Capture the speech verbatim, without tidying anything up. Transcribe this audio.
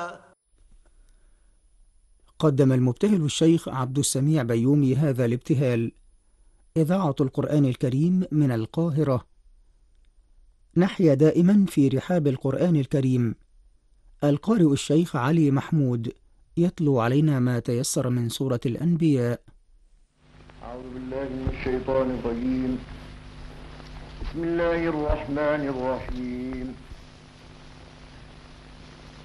قدم المبتهل الشيخ عبد السميع بيومي هذا الابتهال. إذاعة القرآن الكريم من القاهرة. نحيا دائما في رحاب القرآن الكريم. القارئ الشيخ علي محمود يتلو علينا ما تيسر من سورة الأنبياء. أعوذ بالله من الشيطان الرجيم. بسم الله الرحمن الرحيم.